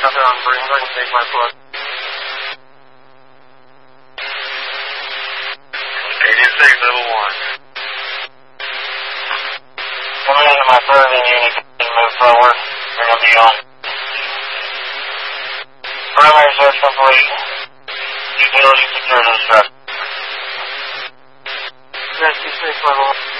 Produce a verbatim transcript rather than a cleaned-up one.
nothing on Green. Go ahead and take my plug. eighty-six level one. Coming into my third unit, move forward. We're going to be on. Primary search complete. Utility security instructions. fifty-six level one.